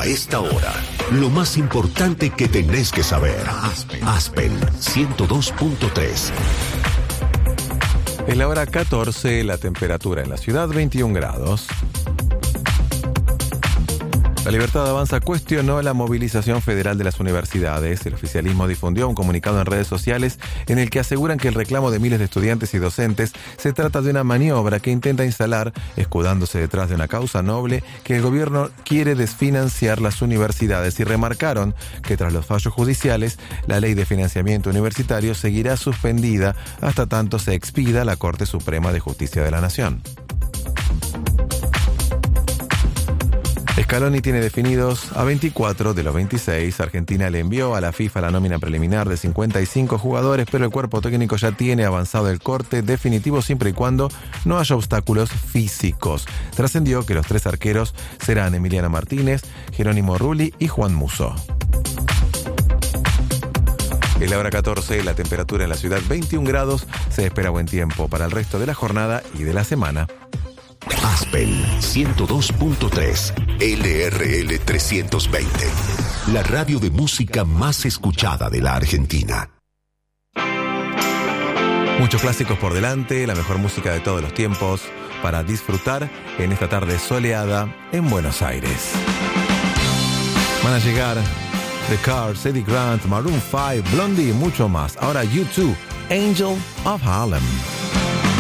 A esta hora, lo más importante que tenés que saber. Aspen 102.3. Es la hora 14, la temperatura en la ciudad 21 grados. La Libertad Avanza cuestionó la movilización federal de las universidades. El oficialismo difundió un comunicado en redes sociales en el que aseguran que el reclamo de miles de estudiantes y docentes se trata de una maniobra que intenta instalar, escudándose detrás de una causa noble, que el gobierno quiere desfinanciar las universidades, y remarcaron que tras los fallos judiciales, la ley de financiamiento universitario seguirá suspendida hasta tanto se expida la Corte Suprema de Justicia de la Nación. Scaloni tiene definidos a 24 de los 26. Argentina le envió a la FIFA la nómina preliminar de 55 jugadores, pero el cuerpo técnico ya tiene avanzado el corte definitivo siempre y cuando no haya obstáculos físicos. Trascendió que los 3 arqueros serán Emiliano Martínez, Jerónimo Rulli y Juan Musso. Es la hora 14, la temperatura en la ciudad 21 grados. Se espera buen tiempo para el resto de la jornada y de la semana. Aspen 102.3, LRL 320, la radio de música más escuchada de la Argentina. Muchos clásicos por delante, la mejor música de todos los tiempos para disfrutar en esta tarde soleada en Buenos Aires. Van a llegar The Cars, Eddie Grant, Maroon 5, Blondie y mucho más. Ahora U2, Angel of Harlem.